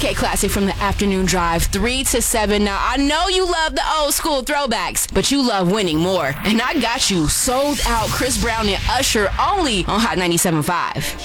K Classic from the afternoon drive, 3 to 7. Now, I know you love the old school throwbacks, but you love winning more. And I got you. Sold Out, Chris Brown and Usher only on Hot 97.5.